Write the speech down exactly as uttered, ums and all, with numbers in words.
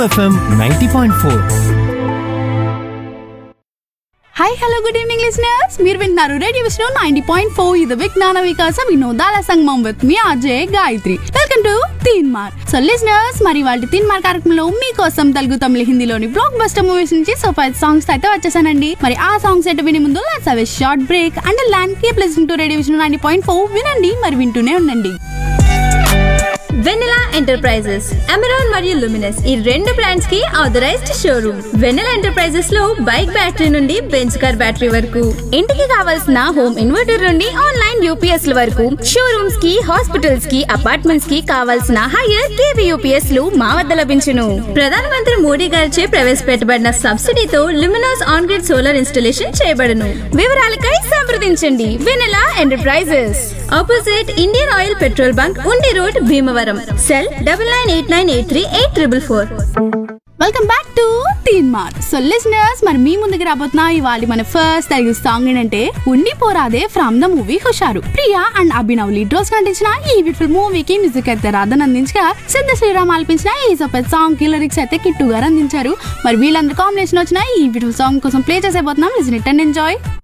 FM ninety point four. Hi hello good evening listeners, మీరు వింటున్నారు radio Vishnu ninety point four. ఇది విజ్ఞాన వికాసం వినోదాల సంగమం with me RJ Gayatri. Welcome to తీన్ మార్. సో లిసనర్స్, మరి వాళ్ళ తీన్ మార్ కార్యక్రమంలో మీకోసం తెలుగు తమిళ హిందీలోని బ్లాక్ బస్టర్ మూవీస్ నుంచి సో ఫైవ్ సాంగ్స్ అయితే వచ్చేసానండి. మరి ఆ సాంగ్స్ అయితే వినే ముందు let's have a short break and land keep listening to radio Vishnu ninety point four. వినండి, మరి వింటూనే ఉండండి. వెన్నెలా ఎంటర్ప్రైజెస్, అమెరాన్ మరియు లుమినస్ ఈ రెండు బ్రాండ్స్ కి ఆథరైజ్డ్ షోరూమ్. వెన్నెలా ఎంటర్ప్రైజెస్ లో బైక్ బ్యాటరీ నుండి బెంచ్ కార్ బ్యాటరీ వరకు, ఇంటికి కావాల్సిన హోమ్ ఇన్వర్టర్ నుండి ఆన్లైన్ యూపీఎస్ ల వరకు, షోరూమ్స్ కి, హాస్పిటల్స్ కి, అపార్ట్మెంట్స్ కి కావాల్సిన హైయర్ కేవీ యూపీఎస్ లు మా వద్ద లభించును. ప్రధానమంత్రి మోడీ గారిచే ప్రవేశపెట్టబడిన సబ్సిడీతో Luminous on grid solar installation చేయబడును. వివరాలకై సంప్రదించండి వెన్నెలా enterprises, opposite Indian oil petrol bunk, ఉండి road, Bhimavaram. Cell double nine eight nine eight three eight triple four. Welcome back to తీన్ మార్. సో లిసనర్స్, మరి మీ ముందుకు రాబోతున్నా ఇవాళ మన ఫస్ట్ తెలుగు సాంగ్ ఏంటంటే ఉండిపోరాదే ఫ్రమ్ ద మూవీ హుషారు. Priya and Abhinav lead roles నటించిన ఈ బ్యూటిఫుల్ మూవీకి మ్యూజిక్ అయితే రాధన్ అందించగా, సిద్ధ శ్రీరామ్ ఆలపించిన ఈ సూపర్ సాంగ్ కి లిరిక్స్ అయితే కిట్టు గారు అందించారు. మరి వీళ్ళందరూ కాంబినేషన్ వచ్చిన ఈ బ్యూటిఫుల్ సాంగ్ కోసం play చేసేపోతున్నాం. Listen it and enjoy.